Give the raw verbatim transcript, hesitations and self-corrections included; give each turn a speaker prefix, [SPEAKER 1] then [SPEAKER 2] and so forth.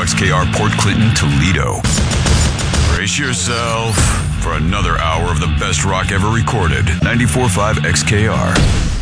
[SPEAKER 1] X K R Port Clinton, Toledo. Brace yourself for another hour of the best rock ever recorded. ninety-four point five X K R.